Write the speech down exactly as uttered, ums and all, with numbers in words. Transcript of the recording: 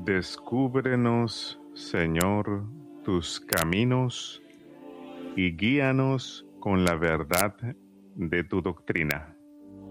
Descúbrenos, Señor, tus caminos y guíanos con la verdad de tu doctrina.